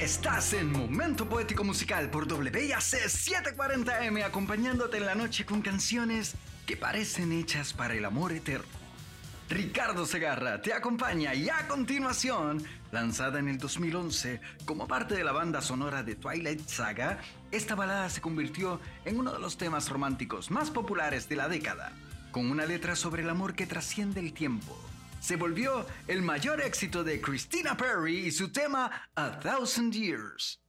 Estás en Momento Poético Musical por WIAC 740M, acompañándote en la noche con canciones que parecen hechas para el amor eterno. Ricardo Segarra te acompaña y a continuación, lanzada en el 2011 como parte de la banda sonora de Twilight Saga, esta balada se convirtió en uno de los temas románticos más populares de la década, con una letra sobre el amor que trasciende el tiempo. Se volvió el mayor éxito de Christina Perri y su tema A Thousand Years.